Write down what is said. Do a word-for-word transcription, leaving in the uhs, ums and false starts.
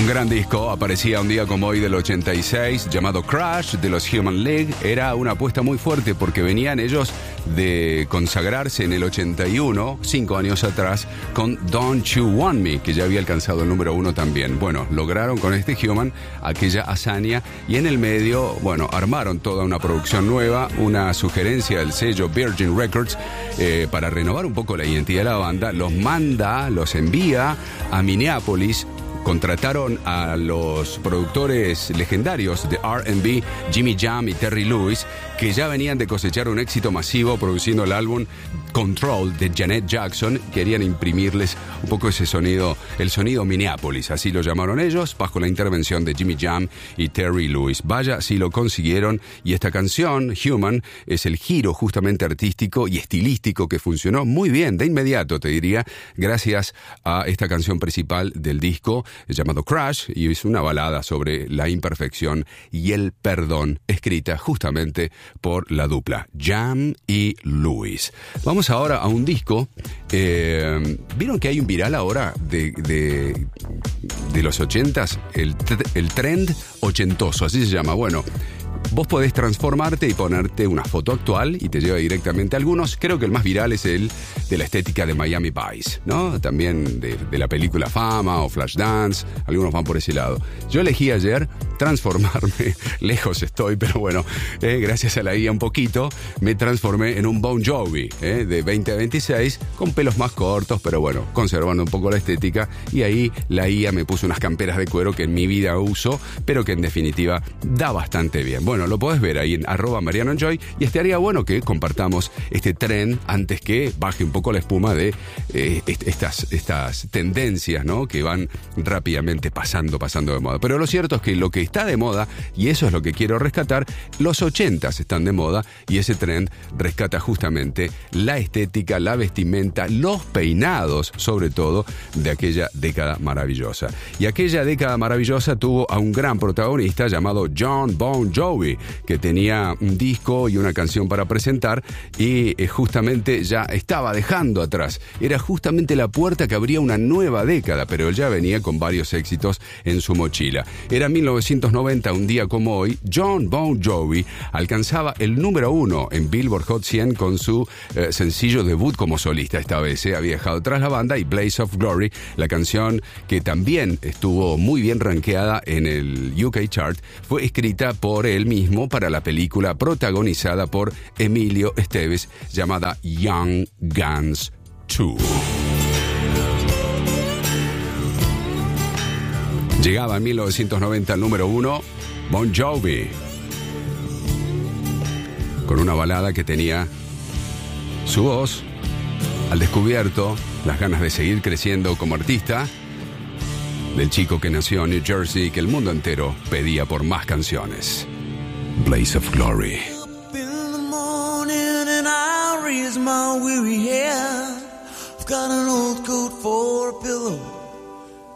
Un gran disco aparecía un día como hoy del ochenta y seis, llamado Crash, de los Human League. Era una apuesta muy fuerte porque venían ellos de consagrarse en el ochenta y uno, cinco años atrás, con Don't You Want Me, que ya había alcanzado el número uno también. Bueno, lograron con este Human aquella hazaña y en el medio, bueno, armaron toda una producción nueva, una sugerencia del sello Virgin Records eh, para renovar un poco la identidad de la banda. Los manda, los envía a Minneapolis. Contrataron a los productores legendarios de R and B, Jimmy Jam y Terry Lewis, que ya venían de cosechar un éxito masivo produciendo el álbum Control de Janet Jackson. Querían imprimirles un poco ese sonido, el sonido Minneapolis, así lo llamaron ellos, bajo la intervención de Jimmy Jam y Terry Lewis. Vaya si lo consiguieron, y esta canción, Human, es el giro justamente artístico y estilístico que funcionó muy bien, de inmediato te diría, gracias a esta canción principal del disco, llamado Crash, y es una balada sobre la imperfección y el perdón, escrita justamente por la dupla Jam y Lewis. Vamos ahora a un disco. Eh, ¿Vieron que hay un viral ahora de, de, de los ochentas? El, el trend ochentoso, así se llama. Bueno, vos podés transformarte y ponerte una foto actual y te lleva directamente a algunos. Creo que el más viral es el de la estética de Miami Vice, ¿no? También de, de la película Fama o Flashdance. Algunos van por ese lado. Yo elegí ayer transformarme, lejos estoy, pero bueno, eh, gracias a la I A un poquito, me transformé en un Bon Jovi eh, de veinte a veintiséis, con pelos más cortos, pero bueno, conservando un poco la estética. Y ahí la I A me puso unas camperas de cuero que en mi vida uso, pero que en definitiva da bastante bien. Bueno, lo podés ver ahí en arroba Mariano Enjoy, y estaría bueno que compartamos este tren antes que baje un poco la espuma de eh, est- estas, estas tendencias, ¿no? Que van rápidamente pasando, pasando de moda. Pero lo cierto es que lo que está de moda, y eso es lo que quiero rescatar, los ochentas están de moda, y ese trend rescata justamente la estética, la vestimenta, los peinados, sobre todo, de aquella década maravillosa. Y aquella década maravillosa tuvo a un gran protagonista llamado John Bon Jovi, que tenía un disco y una canción para presentar, y eh, justamente ya estaba dejando atrás. Era justamente la puerta que abría una nueva década, pero él ya venía con varios éxitos en su mochila. Era mil novecientos noventa, un día como hoy, John Bon Jovi alcanzaba el número uno en Billboard Hot cien con su eh, sencillo debut como solista. Esta vez eh, había dejado atrás la banda, y Blaze of Glory, la canción que también estuvo muy bien rankeada en el U K chart, fue escrita por él mismo para la película protagonizada por Emilio Estevez llamada Young Guns dos. Llegaba en mil novecientos noventa al número uno Bon Jovi, con una balada que tenía su voz al descubierto, las ganas de seguir creciendo como artista, del chico que nació en New Jersey y que el mundo entero pedía por más canciones. Blaze of Glory. Up in the morning and I raise my weary head. I've got an